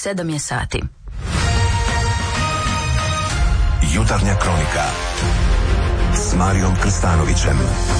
7 je sati. Jutarnja kronika s Marijom Krstanovićem.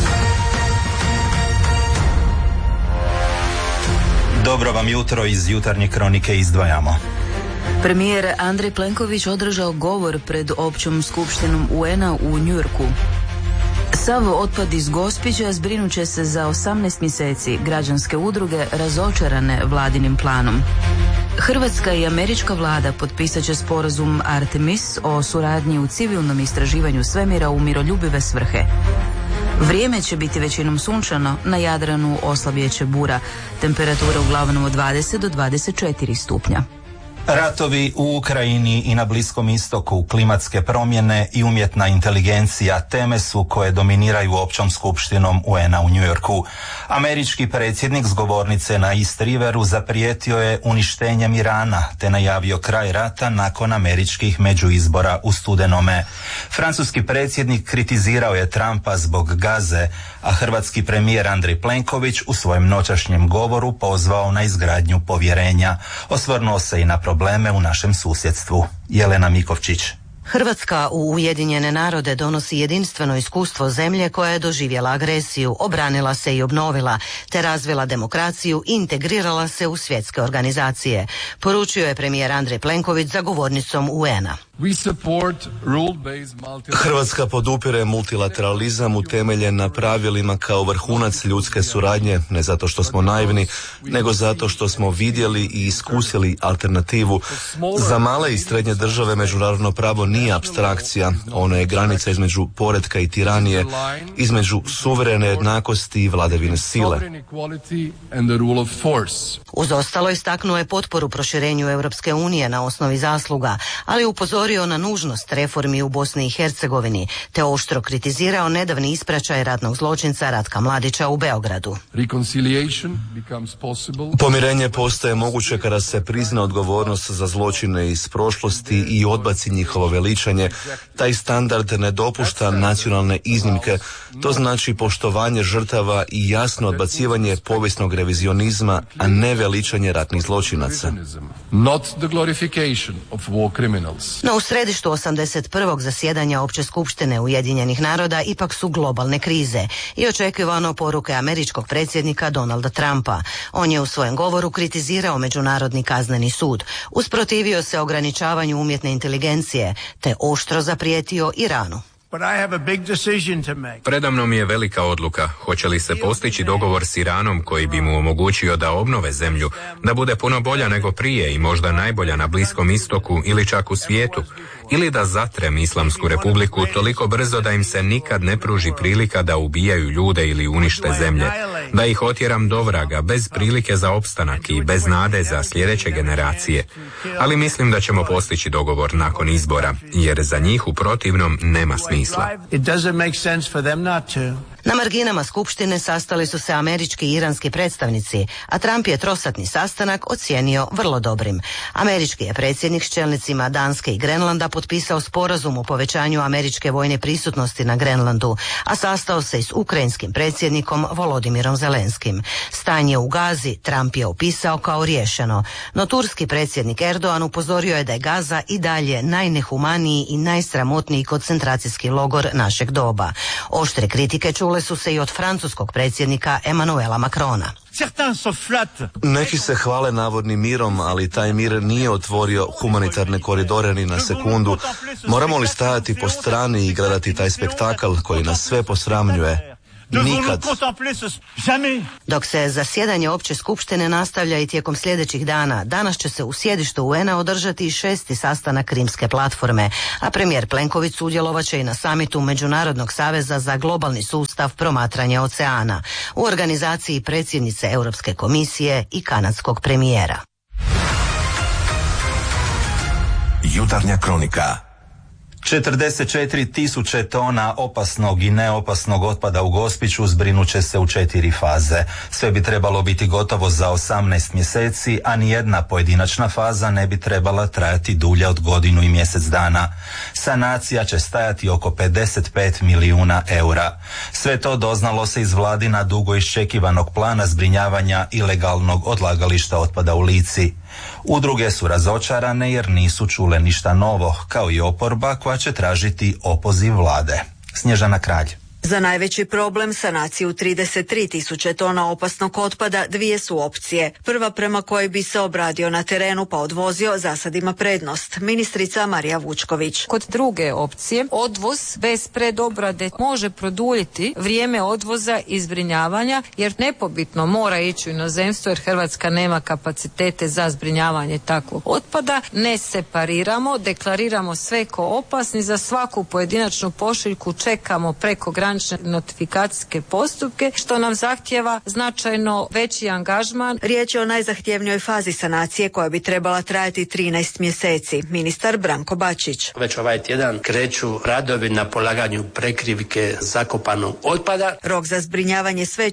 Dobro vam jutro, iz jutarnje kronike izdvajamo. Premijer Andrej Plenković održao govor pred općom skupštinom UN-a u Njujorku. Sav otpad iz Gospića zbrinut će se za 18 mjeseci. Građanske udruge razočarane vladinim planom. Hrvatska i američka vlada potpisat će sporazum Artemis o suradnji u civilnom istraživanju svemira u miroljubive svrhe. Vrijeme će biti većinom sunčano, na Jadranu oslabjet će bura. Temperatura uglavnom od 20 do 24 stupnja. Ratovi u Ukrajini i na Bliskom istoku, klimatske promjene i umjetna inteligencija teme su koje dominiraju općom skupštinom UN-a u Njujorku. Američki predsjednik s govornice na East Riveru zaprijetio je uništenjem Irana te najavio kraj rata nakon američkih međuizbora u studenome. Francuski predsjednik kritizirao je Trumpa zbog Gaze, a hrvatski premijer Andrej Plenković u svojem noćašnjem govoru pozvao na izgradnju povjerenja. Osvrnuo se i na probleme u našem susjedstvu. Jelena Mikovčić. Hrvatska u Ujedinjene narode donosi jedinstveno iskustvo zemlje koja je doživjela agresiju, obranila se i obnovila, te razvila demokraciju i integrirala se u svjetske organizacije, poručio je premijer Andrej Plenković za govornicom UN-a. Hrvatska podupire multilateralizam utemeljen na pravilima kao vrhunac ljudske suradnje, ne zato što smo naivni, nego zato što smo vidjeli i iskusili alternativu. Za male i srednje države međunarodno pravo nije apstrakcija, ono je granica između poretka i tiranije, između suverene jednakosti i vladavine sile. Uz ostalo istaknuo je potporu proširenju Europske unije na osnovi zasluga, ali upozorio na nužnost reformi u Bosni i Hercegovini, te oštro kritizirao nedavni ispraćaj ratnog zločinca Ratka Mladića u Beogradu. Pomirenje postaje moguće kada se prizna odgovornost za zločine iz prošlosti i odbaci njihovo veličanje. Taj standard ne dopušta nacionalne iznimke. To znači poštovanje žrtava i jasno odbacivanje povijesnog revizionizma, a ne veličanje ratnih zločinaca. No u središtu 81. zasjedanja Opće skupštine Ujedinjenih naroda ipak su globalne krize i očekivano poruke američkog predsjednika Donalda Trumpa. On je u svojem govoru kritizirao Međunarodni kazneni sud, usprotivio se ograničavanju umjetne inteligencije, te oštro zaprijetio Iranu. Predamnom je velika odluka. Hoće li se postići dogovor s Iranom koji bi mu omogućio da obnove zemlju, da bude puno bolja nego prije i možda najbolja na Bliskom istoku ili čak u svijetu, ili da zatrem Islamsku republiku toliko brzo da im se nikad ne pruži prilika da ubijaju ljude ili unište zemlje, da ih otjeram do vraga bez prilike za opstanak i bez nade za sljedeće generacije. Ali mislim da ćemo postići dogovor nakon izbora, jer za njih u protivnom nema smisla. Na marginama skupštine sastali su se američki i iranski predstavnici, a Trump je trosatni sastanak ocijenio vrlo dobrim. Američki je predsjednik s čelnicima Danske i Grenlanda potpisao sporazum o povećanju američke vojne prisutnosti na Grenlandu, a sastao se i s ukrajinskim predsjednikom Volodimirom Zelenskim. Stanje u Gazi Trump je opisao kao riješeno, no turski predsjednik Erdogan upozorio je da je Gaza i dalje najnehumaniji i najsramotniji koncentracijski logor našeg doba. Oštre kritike čule su se i od francuskog predsjednika Emmanuela Macrona. Neki se hvale navodnim mirom, ali taj mir nije otvorio humanitarne koridore ni na sekundu. Moramo li stajati po strani i gledati taj spektakl koji nas sve posramljuje? Nikad. Dok se zasjedanje opće skupštine nastavlja i tijekom sljedećih dana, danas će se u sjedištu UN-a održati 6. sastanak Rimske platforme, a premijer Plenković sudjelovat će i na samitu Međunarodnog saveza za globalni sustav promatranja oceana u organizaciji predsjednice Europske komisije i kanadskog premijera. Jutarnja kronika. 44.000 tona opasnog i neopasnog otpada u Gospiću zbrinut će se u 4 faze. Sve bi trebalo biti gotovo za 18 mjeseci, a nijedna pojedinačna faza ne bi trebala trajati dulje od godinu i mjesec dana. Sanacija će stajati oko 55 milijuna eura. Sve to doznalo se iz vladina dugo iščekivanog plana zbrinjavanja ilegalnog odlagališta otpada u Lici. Udruge su razočarane jer nisu čule ništa novo, kao i oporba koja će tražiti opoziv vlade. Snježana Kralj. Za najveći problem, sanaciju 33.000 tona opasnog otpada, dvije su opcije. Prva, prema kojoj bi se obradio na terenu pa odvozio, za sad ima prednost. Ministrica Marija Vučković. Kod druge opcije, odvoz bez predobrade može produljiti vrijeme odvoza i zbrinjavanja, jer nepobitno mora ići u inozemstvo jer Hrvatska nema kapacitete za zbrinjavanje takvog otpada. Ne separiramo, deklariramo sve ko opasni, za svaku pojedinačnu pošiljku čekamo prekogranične notifikacijske postupke, što nam zahtijeva značajno veći angažman. Riječ je o najzahtjevnijoj fazi sanacije koja bi trebala trajati 13 mjeseci. Ministar Branko Bačić. Već ovaj tjedan kreću radovi na polaganju prekrivke zakopanog otpada. Rok za zbrinjavanje sve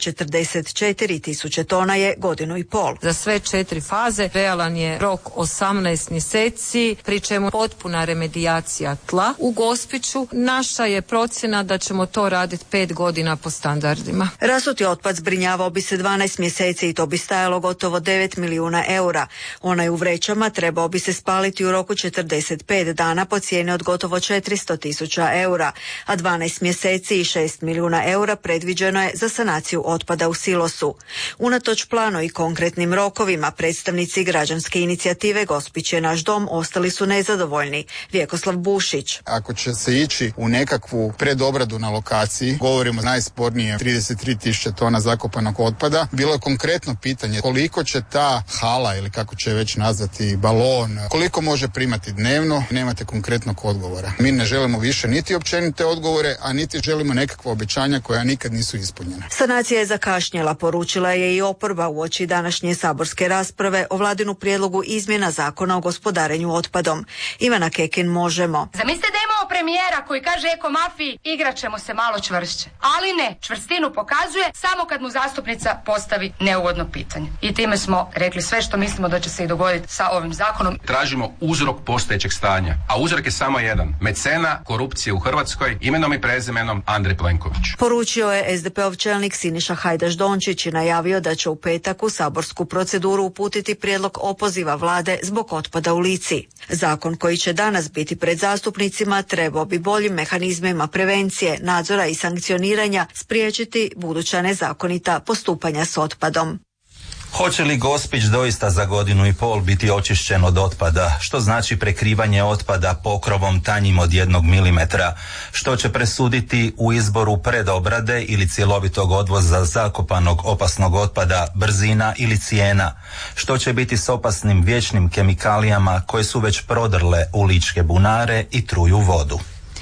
44.000 tona je 1,5 godine. Za sve 4 faze realan je rok 18 mjeseci, pri čemu potpuna remedijacija tla. U Gospiću naša je procjena da ćemo to raditi 5 godina po standardima. Rasuti otpad zbrinjavao bi se 12 mjeseci i to bi stajalo gotovo 9 milijuna eura. Onaj u vrećama trebao bi se spaliti u roku 45 dana po cijeni od gotovo 400.000 eura, a 12 mjeseci i 6 milijuna eura predviđeno je za sanaciju otpada u silosu. Unatoč planu i konkretnim rokovima, predstavnici građanske inicijative Gospić je naš dom ostali su nezadovoljni. Vjekoslav Bušić. Ako će se ići u nekakvu predobradu na lokaciji, govorimo najspornije 33.000 tona zakopanog otpada, bilo je konkretno pitanje koliko će ta hala ili kako će već nazvati balon, koliko može primati dnevno, nemate konkretnog odgovora. Mi ne želimo više niti općenite odgovore, a niti želimo nekakva obećanja koja nikad nisu ispunjena. Sanacija je zakašnjela, poručila je i oporba uoči današnje saborske rasprave o vladinu prijedlogu izmjena zakona o gospodarenju otpadom. Ivana Kekin, Možemo. Zamislite da imamo premijera koji kaže ekomafiji igrat ćemo se malo čvršće. Ali ne, čvrstinu pokazuje samo kad mu zastupnica postavi neugodno pitanje. I time smo rekli sve što mislimo da će se i dogoditi sa ovim zakonom. Tražimo uzrok postojećeg stanja, a uzrok je samo jedan. Mecena korupcije u Hrvatskoj, imenom i prezimenom Andrej Plenković. Poručio je SDP-ov čelnik Siniša Hajdaš Dončić i najavio da će u petak u saborsku proceduru uputiti prijedlog opoziva vlade zbog otpada u Lici. Zakon koji će danas biti pred zastupnicima trebao bi boljim mehanizmima prevencije, nadzora i sankcioniranja spriječiti buduća nezakonita postupanja s otpadom. Hoće li Gospić doista za 1,5 godine biti očišćen od otpada, što znači prekrivanje otpada pokrovom tanjim od 1 milimetra, što će presuditi u izboru predobrade ili cjelovitog odvoza zakopanog opasnog otpada, brzina ili cijena, što će biti s opasnim vječnim kemikalijama koje su već prodrle u ličke bunare i truju vodu.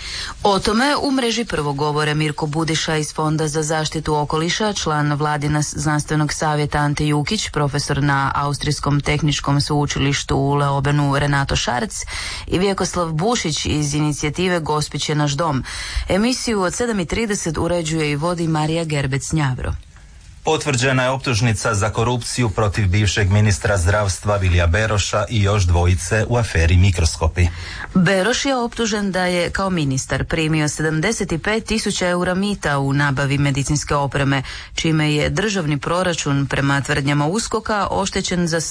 O tome u mreži prvo govore Mirko Budiša iz Fonda za zaštitu okoliša, član Vladina znanstvenog savjeta Ante Jukić, profesor na Austrijskom tehničkom sveučilištu u Leobenu Renato Šarc i Vjekoslav Bušić iz inicijative Gospić je naš dom. Emisiju od 7:30 uređuje i vodi Marija Gerbec-Njavro. Potvrđena je optužnica za korupciju protiv bivšeg ministra zdravstva Vilija Beroša i još dvojice u aferi Mikroskopi. Beroš je optužen da je kao ministar primio 75.000 eura mita u nabavi medicinske opreme, čime je državni proračun prema tvrdnjama USKOK-a oštećen za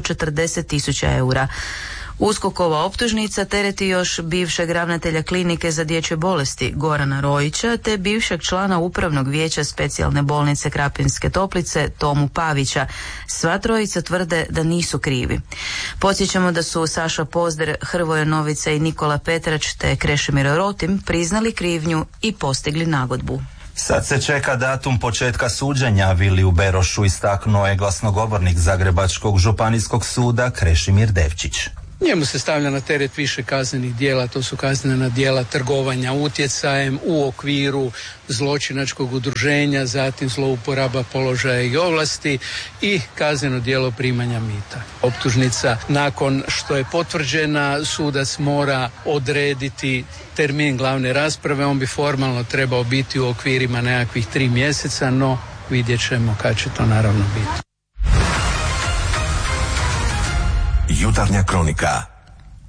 740.000 eura. USKOK-ova optužnica tereti još bivšeg ravnatelja klinike za dječje bolesti Gorana Rojića te bivšeg člana upravnog vijeća specijalne bolnice Krapinske Toplice Tomu Pavića. Sva trojica tvrde da nisu krivi. Podsjećamo da su Saša Pozder, Hrvoje Novica i Nikola Petrač te Krešimir Rotim priznali krivnju i postigli nagodbu. Sad se čeka datum početka suđenja Viliju Berošu, istaknuo je glasnogovornik Zagrebačkog županijskog suda Krešimir Devčić. Njemu se stavlja na teret više kaznenih djela, to su kaznena djela trgovanja utjecajem u okviru zločinačkog udruženja, zatim zlouporaba položaja i ovlasti i kazneno djelo primanja mita. Optužnica nakon što je potvrđena, sudac mora odrediti termin glavne rasprave, on bi formalno trebao biti u okvirima nekakvih 3 mjeseca, no vidjet ćemo kad će to naravno biti. Jutarnja kronika.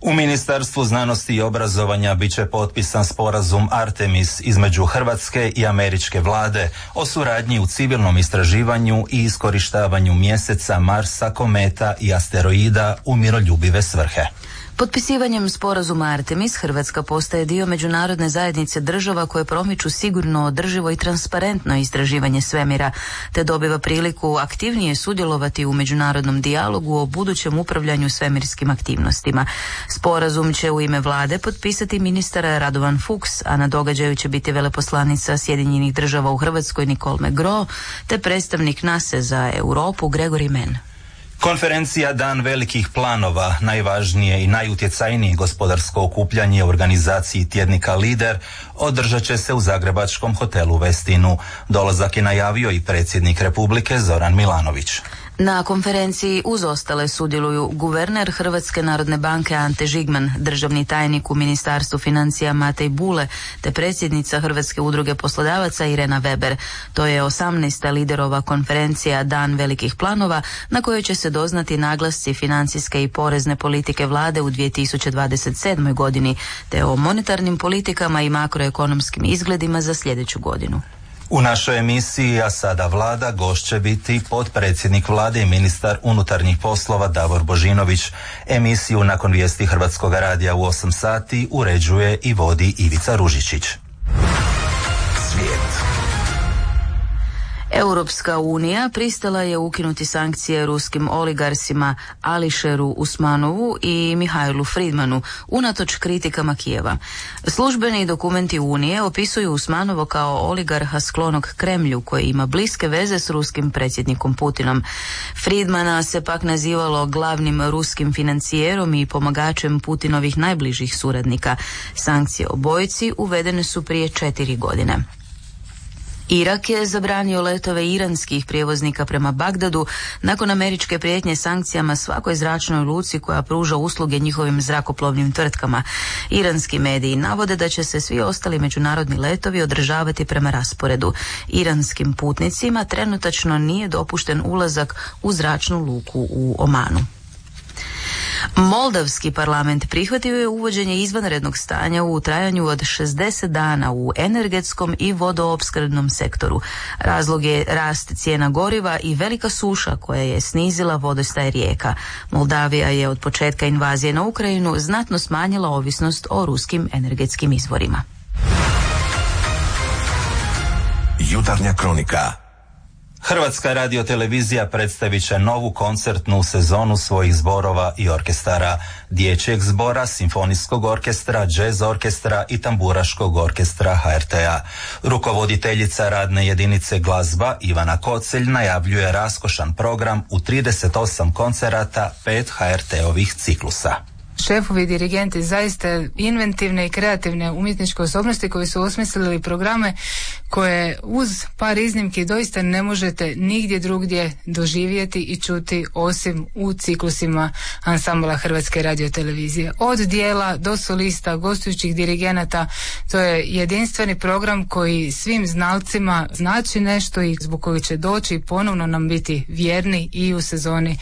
U Ministarstvu znanosti i obrazovanja bit će potpisan sporazum Artemis između Hrvatske i američke vlade o suradnji u civilnom istraživanju i iskorištavanju mjeseca, Marsa, kometa i asteroida u miroljubive svrhe. Potpisivanjem sporazuma Artemis Hrvatska postaje dio međunarodne zajednice država koje promiču sigurno, održivo i transparentno istraživanje svemira, te dobiva priliku aktivnije sudjelovati u međunarodnom dijalogu o budućem upravljanju svemirskim aktivnostima. Sporazum će u ime vlade potpisati ministar Radovan Fuchs, a na događaju će biti veleposlanica Sjedinjenih država u Hrvatskoj Nicole McGraw, te predstavnik NASA za Europu Gregory Mann. Konferencija Dan velikih planova, najvažnije i najutjecajnije gospodarsko okupljanje u organizaciji tjednika Lider, održat će se u zagrebačkom hotelu Westinu. Dolazak je najavio i predsjednik Republike Zoran Milanović. Na konferenciji uz ostale sudjeluju guverner Hrvatske narodne banke Ante Žigman, državni tajnik u Ministarstvu financija Matej Bule, te predsjednica Hrvatske udruge poslodavaca Irena Weber. To je 18. liderova konferencija Dan velikih planova, na kojoj će se doznati naglasci financijske i porezne politike vlade u 2027. godini, te o monetarnim politikama i makroekonomskim izgledima za sljedeću godinu. U našoj emisiji, a sada vlada, gost će biti potpredsjednik vlade i ministar unutarnjih poslova Davor Božinović. Emisiju nakon vijesti Hrvatskog radija u 8 sati uređuje i vodi Ivica Ružičić. Svijet. Europska unija pristala je ukinuti sankcije ruskim oligarsima Ališeru Usmanovu i Mihajlu Fridmanu unatoč kritikama Kijeva. Službeni dokumenti Unije opisuju Usmanovo kao oligarha sklonog Kremlju koji ima bliske veze s ruskim predsjednikom Putinom. Fridmana se pak nazivalo glavnim ruskim financijerom i pomagačem Putinovih najbližih suradnika. Sankcije obojici uvedene su prije 4 godine. Irak je zabranio letove iranskih prijevoznika prema Bagdadu nakon američke prijetnje sankcijama svakoj zračnoj luci koja pruža usluge njihovim zrakoplovnim tvrtkama. Iranski mediji navode da će se svi ostali međunarodni letovi održavati prema rasporedu. Iranskim putnicima trenutačno nije dopušten ulazak u zračnu luku u Omanu. Moldavski parlament prihvatio je uvođenje izvanrednog stanja u trajanju od 60 dana u energetskom i vodoopskrbnom sektoru. Razlog je rast cijena goriva i velika suša koja je snizila vodostaj rijeka. Moldavija je od početka invazije na Ukrajinu znatno smanjila ovisnost o ruskim energetskim izvorima. Jutarnja kronika. Hrvatska radiotelevizija predstavit će novu koncertnu sezonu svojih zborova i orkestara, dječjeg zbora, simfonijskog orkestra, džez orkestra i tamburaškog orkestra HRT-a. Rukovoditeljica radne jedinice glazba Ivana Kocelj najavljuje raskošan program u 38 koncerata, 5 HRT-ovih ciklusa. Šefovi dirigenti zaista inventivne i kreativne umjetničke osobnosti koji su osmislili programe koje uz par iznimki doista ne možete nigdje drugdje doživjeti i čuti osim u ciklusima ansambla Hrvatske radiotelevizije. Od dijela do solista, gostujućih dirigenata, to je jedinstveni program koji svim znalcima znači nešto i zbog kojeg će doći i ponovno nam biti vjerni i u sezoni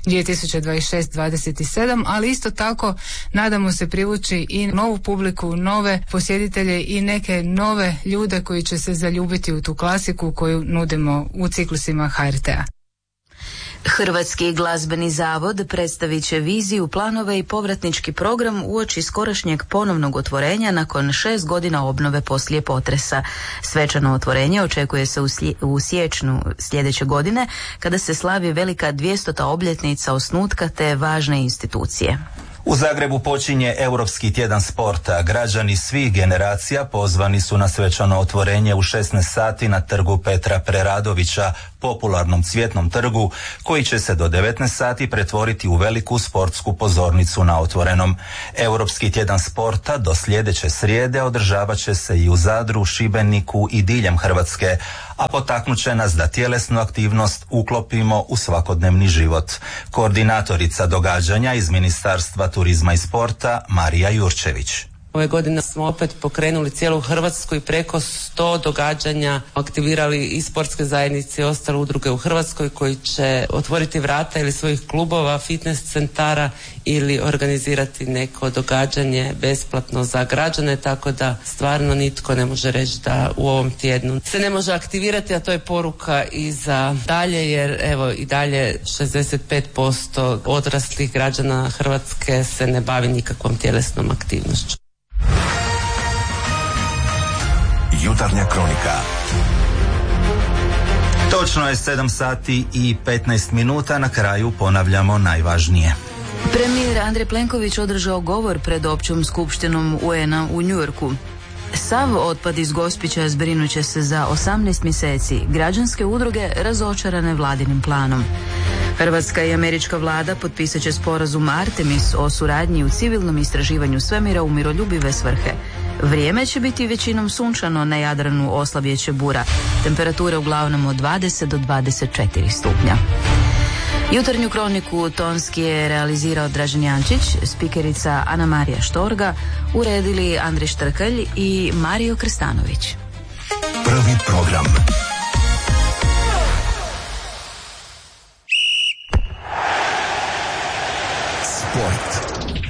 2026-27, ali isto tako nadamo se privući i novu publiku, nove posjetitelje i neke nove ljude koji će se zaljubiti u tu klasiku koju nudimo u ciklusima HRT-a. Hrvatski glazbeni zavod predstavit će viziju, planove i povratnički program uoči skorašnjeg ponovnog otvorenja nakon 6 godina obnove poslije potresa. Svečano otvorenje očekuje se u siječnju sljedeće godine kada se slavi velika 200. obljetnica osnutka te važne institucije. U Zagrebu počinje Europski tjedan sporta. Građani svih generacija pozvani su na svečano otvorenje u 16 sati na trgu Petra Preradovića, popularnom Cvjetnom trgu, koji će se do 19 sati pretvoriti u veliku sportsku pozornicu na otvorenom. Europski tjedan sporta do sljedeće srijede održavat će se i u Zadru, Šibeniku i diljem Hrvatske, a potaknut će nas da tjelesnu aktivnost uklopimo u svakodnevni život. Koordinatorica događanja iz Ministarstva turizma i sporta Marija Jurčević. Ove godine smo opet pokrenuli cijelu Hrvatsku i preko 100 događanja aktivirali i sportske zajednice i ostale udruge u Hrvatskoj koji će otvoriti vrata ili svojih klubova, fitness centara ili organizirati neko događanje besplatno za građane, tako da stvarno nitko ne može reći da u ovom tjednu se ne može aktivirati, a to je poruka i za dalje, jer evo i dalje 65% odraslih građana Hrvatske se ne bavi nikakvom tjelesnom aktivnošću. Jutarnja kronika. Točno je 7 sati i 15 minuta, na kraju ponavljamo najvažnije. Premijer Andrej Plenković održao govor pred općom skupštinom UN-a u Njujorku. Sav otpad iz Gospića zbrinut će se za 18 mjeseci. Građanske udruge razočarane vladinim planom. Hrvatska i američka vlada potpisat će sporazum Artemis o suradnji u civilnom istraživanju svemira u miroljubive svrhe. Vrijeme će biti većinom sunčano, na Jadranu oslabjet će bura. Temperature uglavnom od 20 do 24 stupnja. Jutarnju kroniku tonski je realizirao Dražen Jančić, spikerica Ana Marija Štorga, uredili Andrej Štrkalj i Mario Krstanović. Prvi program. Sport.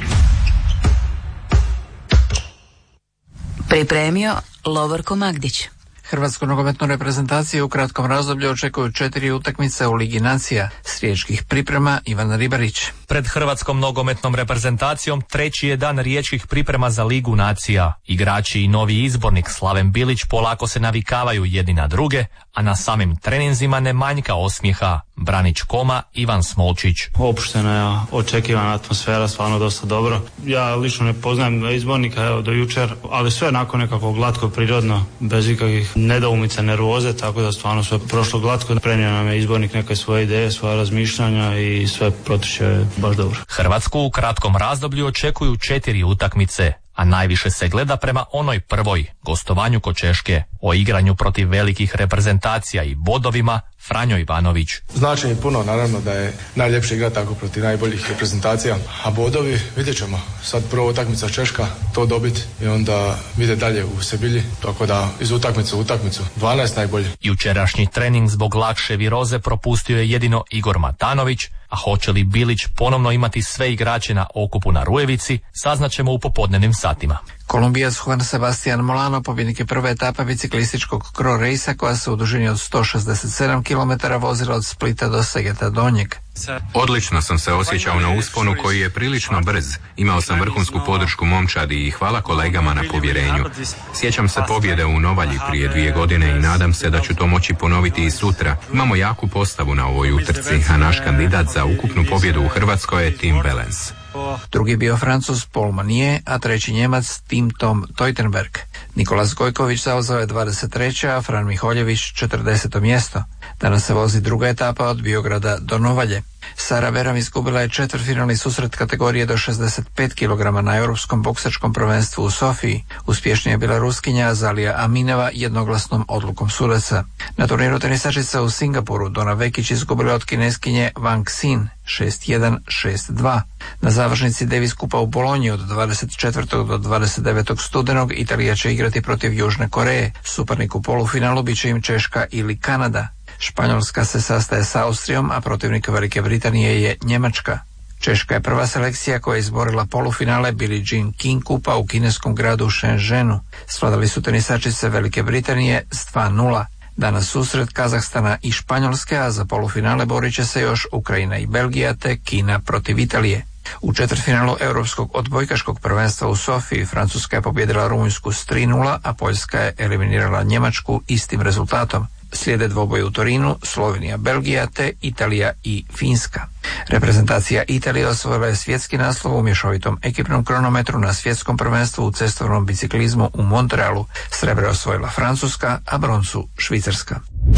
Pripremio Lovorko Magdić. Hrvatsku nogometnu reprezentaciju u kratkom razdoblju očekuju 4 utakmice u Ligi nacija. S riječkih priprema Ivan Ribarić. Pred hrvatskom nogometnom reprezentacijom treći je dan riječkih priprema za Ligu nacija. Igrači i novi izbornik Slaven Bilić polako se navikavaju jedni na druge, a na samim treninzima ne manjka osmijeha. Branić Koma, Ivan Smolčić. Opuštena je, očekivana atmosfera, stvarno dosta dobro. Ja lično ne poznajem izbornika do jučer, ali sve nakon nekako glatko, prirodno, bez ikakvih nedoumica, nervoze, tako da stvarno sve prošlo glatko. Prenio nam je izbornik neke svoje ideje, svoje razmišljanja i sve protiče baš dobro. Hrvatsku u kratkom razdoblju očekuju 4 utakmice, a najviše se gleda prema onoj prvoj, gostovanju kod Češke. O igranju protiv velikih reprezentacija i bodovima Franjo Ivanović. Znači mi puno, naravno da je najljepše igrati tako protiv najboljih reprezentacija, a bodovi vidjet ćemo. Sad prva utakmica Češka, to dobiti i onda vidjeti dalje u Sebilji, tako da iz utakmice u utakmicu 12 najbolji. Jučerašnji trening zbog lakše viroze propustio je jedino Igor Matanović, a hoće li Bilić ponovno imati sve igrače na okupu na Rujevici, saznaćemo u popodnevnim satima. Kolumbijac Juan Sebastian Molano pobjednik je prve etape biciklističkog Kro Racea koja se u dužini od 167 km vozila od Splita do Segeta Donjeg. Odlično sam se osjećao na usponu koji je prilično brz. Imao sam vrhunsku podršku momčadi i hvala kolegama na povjerenju. Sjećam se pobjede u Novalji prije 2 godine i nadam se da ću to moći ponoviti i sutra. Imamo jaku postavu na ovoj utrci, a naš kandidat za ukupnu pobjedu u Hrvatskoj je Tim Wellens. Drugi bio Francuz Paul Manier, a treći Njemac Tim Tom Teutenberg. Nikolas Gojković zauzeo je 23. a Fran Miholjević 40. mjesto. Danas se vozi druga etapa od Biograda do Novalje. Sara Veram izgubila je četvrtfinalni susret kategorije do 65 kg na Europskom boksačkom prvenstvu u Sofiji. Uspješnija je bila Ruskinja Azalija Amineva jednoglasnom odlukom sudaca. Na turniru tenisačica u Singapuru Dona Vekić izgubila od Kineskinje Wang Xin 6-1, 6-2. Na završnici Davis Kupa u Bolonji od 24. do 29. studenog Italija će igrati protiv Južne Koreje. Suparnik u polufinalu bit će im Češka ili Kanada. Španjolska se sastaje s Austrijom, a protivnik Velike Britanije je Njemačka. Češka je prva selekcija koja je izborila polufinale Billie Jean King Kupa u kineskom gradu Shenzhenu. Svladali su tenisačice Velike Britanije s 2-0. Danas susret Kazahstana i Španjolske, a za polufinale borit će se još Ukrajina i Belgija te Kina protiv Italije. U četvrtfinalu Europskog odbojkaškog prvenstva u Sofiji Francuska je pobijedila Rumunjsku s 3-0, a Poljska je eliminirala Njemačku istim rezultatom. Slijede dvoboj u Torinu, Slovenija, Belgija te Italija i Finska. Reprezentacija Italije osvojila je svjetski naslov u mješovitom ekipnom kronometru na svjetskom prvenstvu u cestovnom biciklizmu u Montrealu. Srebre osvojila Francuska, a broncu Švicarska.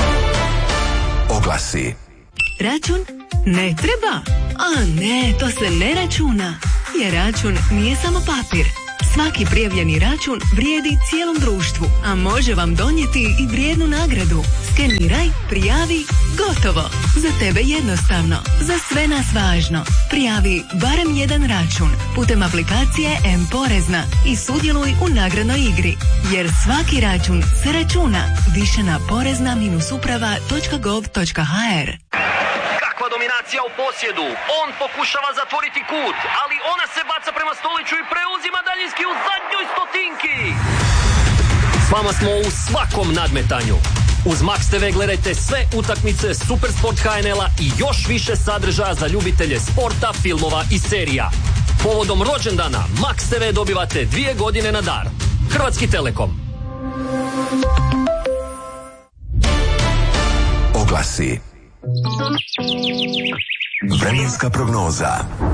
Oglasi. Račun ne treba? A ne, to se ne računa. Jer račun nije samo papir. Svaki prijavljeni račun vrijedi cijelom društvu, a može vam donijeti i vrijednu nagradu. Skeniraj, prijavi, gotovo. Za tebe jednostavno, za sve nas važno. Prijavi barem jedan račun putem aplikacije M-Porezna i sudjeluj u nagradnoj igri. Jer svaki račun se računa. Više na porezna-uprava.gov.hr. Kakva dominacija u posjedu. On pokušava zatvoriti kut, ali ona se baca prema Stoliću i preuzima daljinski u zadnjoj stotinki. S vama smo u svakom nadmetanju. Uz Max TV gledajte sve utakmice Supersport HNL-a i još više sadržaja za ljubitelje sporta, filmova i serija. Povodom rođendana Max TV dobivate 2 godine na dar. Hrvatski Telekom. Oglasi. Vremenska prognoza.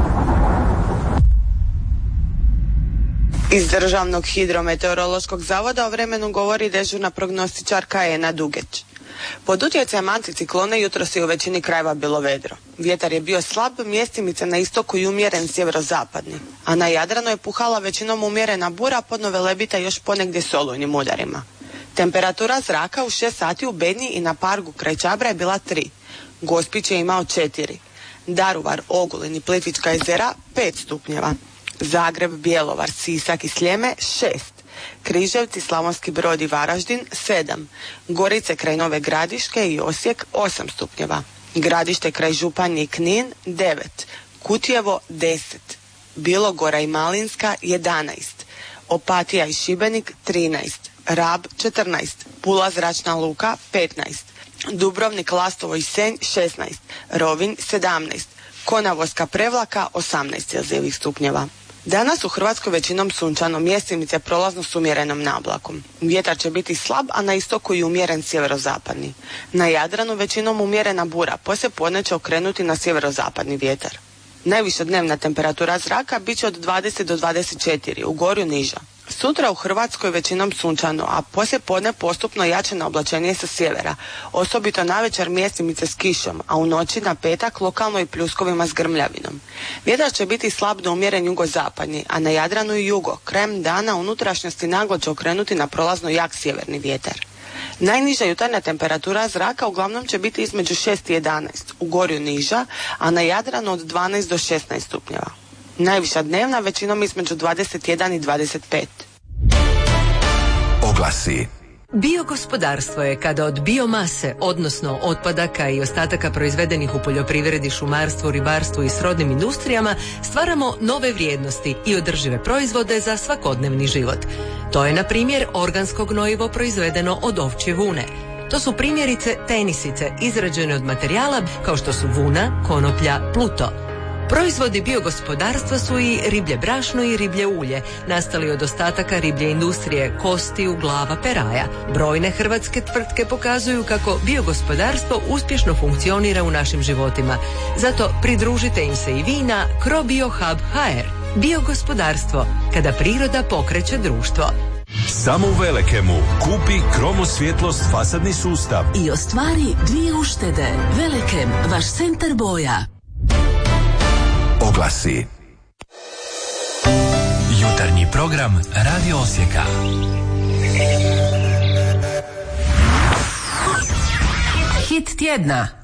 Iz Državnog hidrometeorološkog zavoda o vremenu govori dežurna prognostičarka Ena Dugeć. Pod utjecajem anticiklona jutros je u većini krajeva bilo vedro. Vjetar je bio slab, mjestimice na istoku i umjeren sjeverozapadni, a na Jadranu je puhala većinom umjerena bura, pod Velebita još ponegdje s olujnim udarima. Temperatura zraka u 6 sati u Bednji i na Pargu kraj Čabra je bila 3. Gospić je imao 4. Daruvar, Ogulin i Plitvička jezera 5 stupnjeva. Zagreb, Bjelovar, Sisak i Sljeme 6. Križevci, Slavonski Brod i Varaždin 7. Gorice kraj Nove Gradiške i Osijek 8 stupnjeva. Gradište kraj Županje i Knin 9. Kutjevo 10. Bilogora i Malinska 11. Opatija i Šibenik 13. Rab 14. Pula zračna luka 15. Dubrovnik, Lastovo i Senj 16. Rovinj 17. Konavolska Prevlaka 18 celzijevih stupnjeva. Danas u Hrvatskoj većinom sunčano, mjestimice prolazno s umjerenom nablakom. Vjetar će biti slab, a na istoku i umjeren sjeverozapadni. Na Jadranu većinom umjerena bura, poslije podne će okrenuti na sjeverozapadni vjetar. Najviša dnevna temperatura zraka bit će od 20 do 24, u Gorju niža. Sutra u Hrvatskoj većinom sunčano, a poslije podne postupno jače na oblačenje sa sjevera, osobito navečer mjestimice s kišom, a u noći na petak lokalno i pljuskovima s grmljavinom. Vjetar će biti slab do umjeren jugozapadni, a na Jadranu i jugo, krajem dana unutrašnjosti naglo će okrenuti na prolazno jak sjeverni vjetar. Najniža jutarnja temperatura zraka uglavnom će biti između 6 i 11, u Gorju niža, a na Jadranu od 12 do 16 stupnjeva. Najviša dnevna većinom između 21 i 25. Oglasi. Biogospodarstvo je kada od biomase, odnosno otpadaka i ostataka proizvedenih u poljoprivredi, šumarstvu, ribarstvu i srodnim industrijama, stvaramo nove vrijednosti i održive proizvode za svakodnevni život. To je, na primjer, organsko gnojivo proizvedeno od ovčje vune. To su primjerice tenisice izrađene od materijala kao što su vuna, konoplja, pluto. Proizvodi biogospodarstva su i riblje brašno i riblje ulje, nastali od ostataka riblje industrije, kostiju, glava, peraja. Brojne hrvatske tvrtke pokazuju kako biogospodarstvo uspješno funkcionira u našim životima. Zato pridružite im se i vi na CroBioHub.hr. Biogospodarstvo, kada priroda pokreće društvo. Samo u Velekemu kupi Kromo svjetlost fasadni sustav i ostvari 2 uštede. Velekem, vaš centar boja. Oglasi. Jutarnji program Radio Osijeka. Hit tjedna.